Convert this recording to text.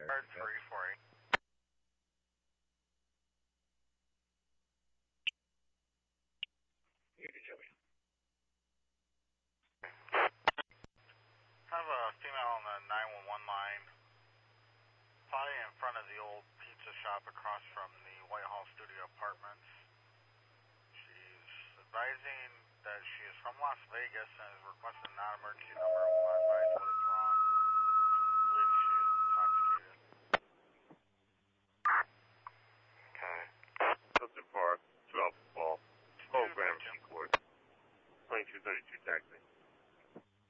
Bird 348. Have a female on the 911 line, probably in front of the old pizza shop across from the Whitehall Studio Apartments. She's advising that she is from Las Vegas and is requesting non-emergency number